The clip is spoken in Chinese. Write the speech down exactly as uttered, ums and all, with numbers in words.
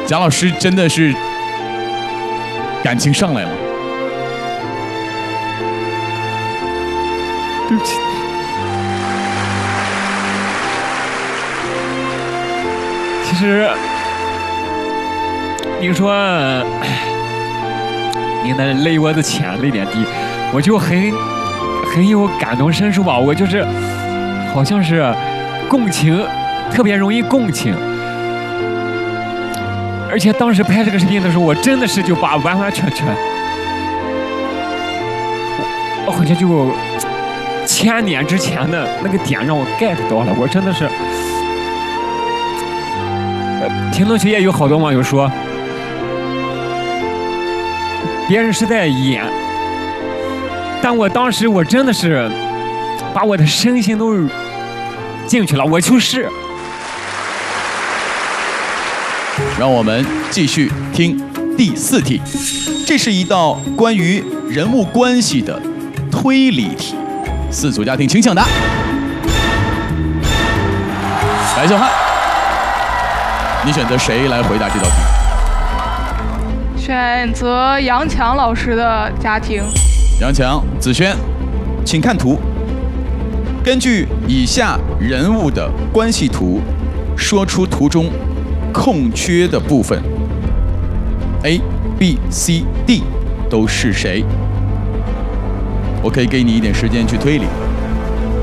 贾老师真的是感情上来了。 对不起。其实，您说您的泪窝子浅，泪点低，我就很很有感同身受吧。我就是好像是共情，特别容易共情。而且当时拍这个视频的时候，我真的是就把完完全全，我好像就千年之前的那个点让我 get 到了。我真的是。评论区也有好多网友说，别人是在演，但我当时我真的是把我的身心都进去了，我就是。 让我们继续听第四题，这是一道关于人物关系的推理题，四组家庭请抢答。白小汉。你选择谁来回答这道题？ 选择杨强老师的家庭。 杨强、子轩，请看图。根据以下人物的关系图，说出图中空缺的部分。A、B、C、D 都是谁？我可以给你一点时间去推理。